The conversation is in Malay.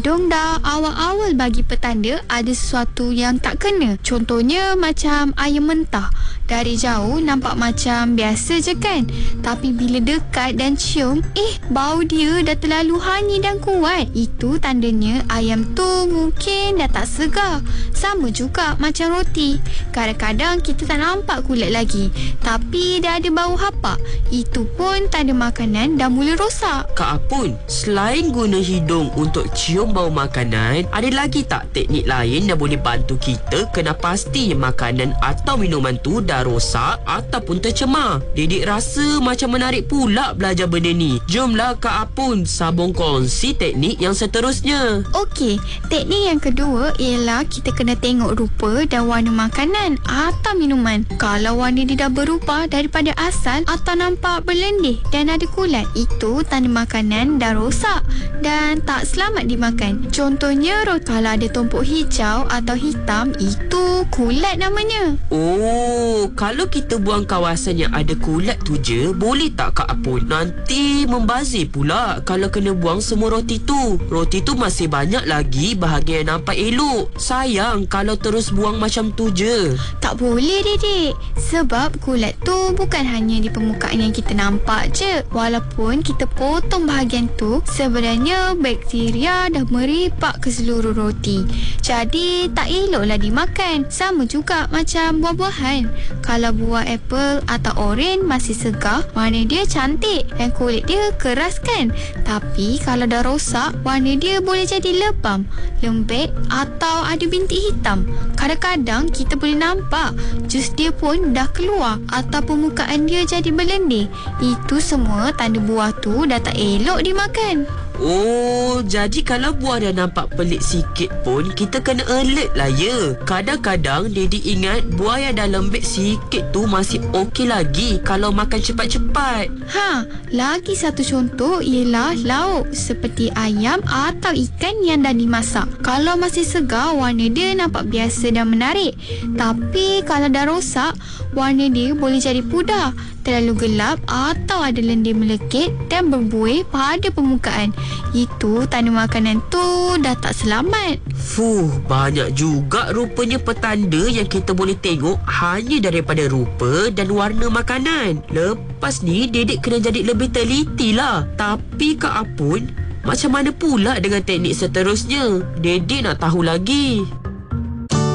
hidung dah awal-awal bagi petanda ada sesuatu yang tak kena. Contohnya macam ayam mentah. Dari jauh nampak macam biasa je kan? Tapi bila dekat dan cium, bau dia dah terlalu hany dan kuat. Itu tandanya ayam tu mungkin dah tak segar. Sama juga macam roti. Kadang-kadang kita tak nampak kulit lagi, tapi dah ada bau hapak. Itu pun tanda makanan dah mula rosak. Kak Apun, selain guna hidung untuk cium bau makanan, ada lagi tak teknik lain yang boleh bantu kita kena pasti makanan atau minuman tu dah rosak ataupun tercemar? Didik rasa macam menarik pula belajar benda ni. Jomlah Kak Apun sambung kongsi teknik yang seterusnya. Okey, teknik yang kedua ialah kita kena tengok rupa dan warna makanan atau minuman. Kalau warna dia dah berubah daripada asal atau nampak berlendih dan ada kulat, itu tanda makanan dah rosak dan tak selamat dimakan. Contohnya kalau ada tumpuk hijau atau hitam, itu kulat namanya. Oh, kalau kita buang kawasan yang ada kulat tu je, boleh tak Kak Apun? Nanti membazir pula kalau kena buang semua roti tu. Roti tu masih banyak lagi bahagian yang nampak elok. Sayang kalau terus buang macam tu je. Tak boleh Didik, sebab kulat tu bukan hanya di permukaan yang kita nampak je. Walaupun kita potong bahagian tu, sebenarnya bakteria dah meripak ke seluruh roti. Jadi tak eloklah dimakan. Sama juga macam buah-buahan. Kalau buah apple atau oren masih segar, warna dia cantik dan kulit dia keras kan? Tapi kalau dah rosak, warna dia boleh jadi lebam, lembek atau ada bintik hitam. Kadang-kadang kita boleh nampak jus dia pun dah keluar atau permukaan dia jadi berlendir. Itu semua tanda buah tu dah tak elok dimakan. Oh, jadi kalau buah dah nampak pelik sikit pun kita kena alert lah ya. Kadang-kadang Daddy ingat buah yang dah lembek sikit tu masih okey lagi kalau makan cepat-cepat. Lagi satu contoh ialah lauk seperti ayam atau ikan yang dah dimasak. Kalau masih segar, warna dia nampak biasa dan menarik. Tapi kalau dah rosak, warna dia boleh jadi pudar, terlalu gelap atau ada lendir melekit dan berbuih pada permukaan. Itu tanda makanan tu dah tak selamat. Banyak juga rupanya petanda yang kita boleh tengok hanya daripada rupa dan warna makanan. Lepas ni Dedek kena jadi lebih teliti lah. Tapi Kak Apun, macam mana pula dengan teknik seterusnya? Dedek nak tahu lagi.